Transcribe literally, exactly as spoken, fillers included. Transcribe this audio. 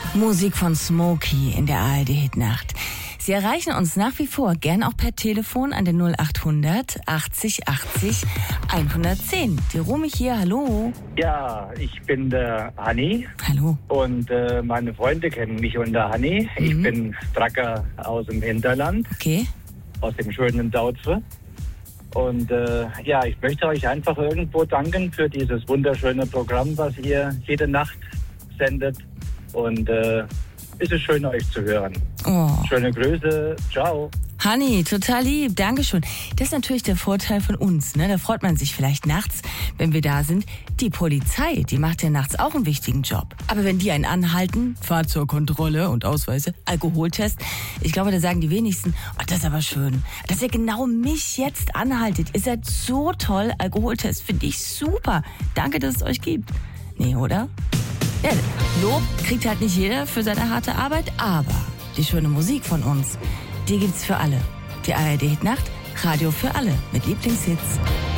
Musik von Smokey in der A R D-Hitnacht. Sie erreichen uns nach wie vor gern auch per Telefon an den null acht hundert achtzig achtzig hundertzehn. Die Romy hier, hallo. Ja, ich bin der Hanni. Hallo. Und äh, meine Freunde kennen mich unter Hanni. Mhm. Ich bin Tracker aus dem Hinterland. Okay. Aus dem schönen Dautze. Und äh, ja, ich möchte euch einfach irgendwo danken für dieses wunderschöne Programm, was ihr jede Nacht sendet. Und äh, es ist schön, euch zu hören. Oh. Schöne Grüße. Ciao. Hanni, total lieb. Dankeschön. Das ist natürlich der Vorteil von uns, ne? Da freut man sich vielleicht nachts, wenn wir da sind. Die Polizei, die macht ja nachts auch einen wichtigen Job. Aber wenn die einen anhalten, Fahrzeugkontrolle und Ausweise, Alkoholtest, ich glaube, da sagen die wenigsten, oh, das ist aber schön, dass ihr genau mich jetzt anhaltet. Ihr seid so toll. Alkoholtest finde ich super. Danke, dass es euch gibt. Nee, oder? Ja, Lob kriegt halt nicht jeder für seine harte Arbeit, aber die schöne Musik von uns, die gibt's für alle. Die A R D-Hitnacht, Radio für alle mit Lieblingshits.